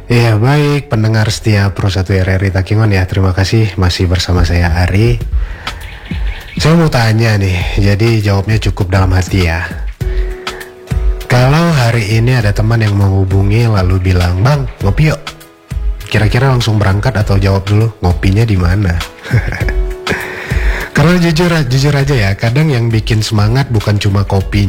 Ya baik, pendengar setia Pro 1 RRI Takiman ya, terima kasih masih bersama saya Ari. Saya mau tanya nih, jadi jawabnya cukup dalam hati ya. Kalau hari ini ada teman yang menghubungi lalu bilang, "Bang, ngopi yuk." Kira-kira langsung berangkat atau jawab dulu, ngopinya di mana? Karena jujur aja ya, kadang yang bikin semangat bukan cuma kopi.